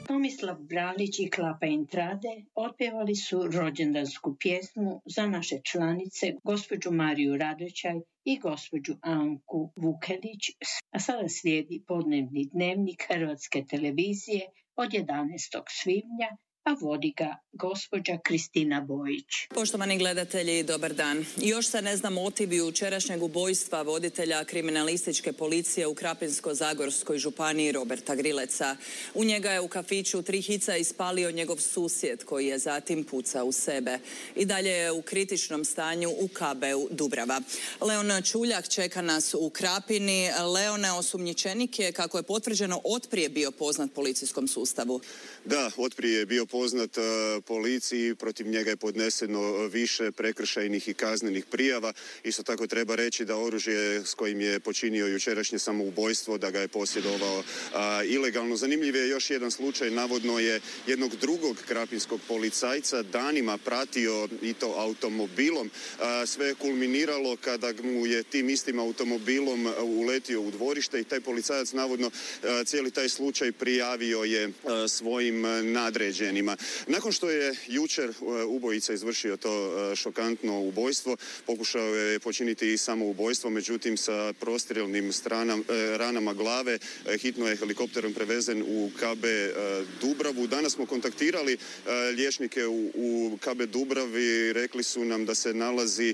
Tomislav Bralić i Klapa Intrade otpjevali su rođendansku pjesmu za naše članice, gospođu Mariju Radoćaj i gospođu Anku Vukelić. A sada slijedi podnevni dnevnik Hrvatske televizije od 11. svibnja, a vodi ga gospođa Kristina Bojić. Poštovani gledatelji, dobar dan. Još se ne zna motiv jučerašnjeg ubojstva voditelja kriminalističke policije u Krapinsko-zagorskoj županiji Roberta Grileca. U njega je u kafiću 3 hica ispalio njegov susjed koji je zatim pucao u sebe. I dalje je u kritičnom stanju u KB-u Dubrava. Leon Čuljak čeka nas u Krapini. Leone, osumnjičenik je, kako je potvrđeno, otprije bio poznat policijskom sustavu. Da, otprije je bio poznat policiji, protiv njega je podneseno više prekršajnih i kaznenih prijava. Isto tako treba reći da oružje s kojim je počinio jučerašnje samoubojstvo, da ga je posjedovao ilegalno. Zanimljiv je još jedan slučaj, navodno je jednog drugog krapinskog policajca danima pratio i to automobilom. Sve je kulminiralo kada mu je tim istim automobilom uletio u dvorište i taj policajac navodno cijeli taj slučaj prijavio je svojim nadređenima. Nakon što je jučer ubojica izvršio to šokantno ubojstvo, pokušao je počiniti i samoubojstvo, međutim sa prostrijelnim ranama glave hitno je helikopterom prevezen u KB Dubravu. Danas smo kontaktirali liječnike u KB Dubravi, rekli su nam da se nalazi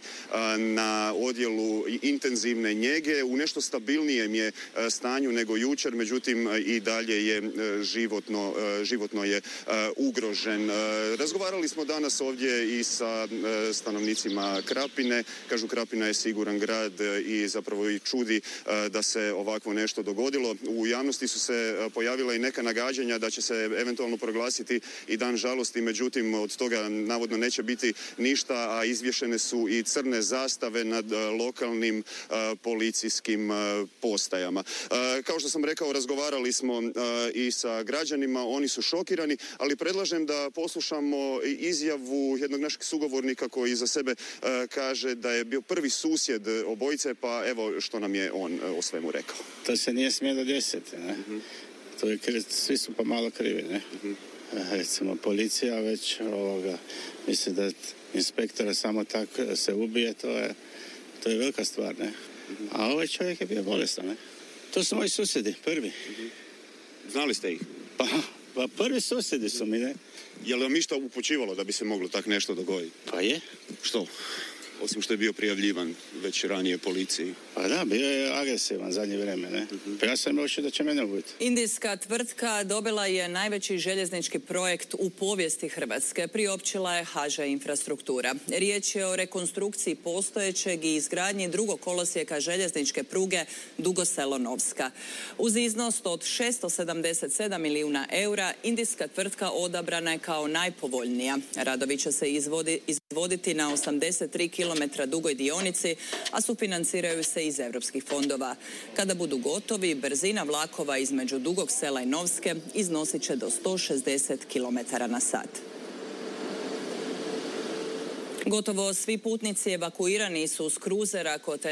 na odjelu intenzivne njege, u nešto stabilnijem je stanju nego jučer, međutim i dalje je životno je ugrožen. Razgovarali smo danas ovdje i sa stanovnicima Krapine. Kažu, Krapina je siguran grad i zapravo i čudi da se ovakvo nešto dogodilo. U javnosti su se pojavila i neka nagađanja da će se eventualno proglasiti i dan žalosti, međutim od toga navodno neće biti ništa, a izvješene su i crne zastave nad lokalnim policijskim postajama. Kao što sam rekao, razgovarali smo i sa građanima, oni su šokirani, ali predlažem da poslušamo izjavu jednog našeg sugovornika koji za sebe kaže da je bio prvi susjed obojice, pa evo što nam je on o svemu rekao. To se nije smjelo desiti, ne? To je svi su pomalo krivi, ne? Recimo policija već misli da inspektora samo tako se ubije, to je velika stvar, ne? A ovaj čovjek je bio bolestan, ne? To su moji susjedi, prvi. Znali ste ih? Pa prvi susjedi su mi, ne? Je li vam išta upućivalo da bi se moglo tak nešto dogoditi? Pa je. Što? Osim što je bio prijavljivan već ranije policiji. Pa da, bio je agresivan zadnje vrijeme, ne? Pa ja sam mislio da će mene ubiti. Indijska tvrtka dobila je najveći željeznički projekt u povijesti Hrvatske. Priopćila je HŽ Infrastruktura. Riječ je o rekonstrukciji postojećeg i izgradnji drugog kolosijeka željezničke pruge Dugo Selo-Novska. Uz iznos od 677 milijuna eura, indijska tvrtka odabrana je kao najpovoljnija. Radovi će se izvoditi na 83 km dugoj dionici, a sufinanciraju se iz europskih fondova. Kada budu gotovi, brzina vlakova između Dugog Sela i Novske iznosit će do 160 km na sat. Gotovo svi putnici evakuirani su s kruzera kod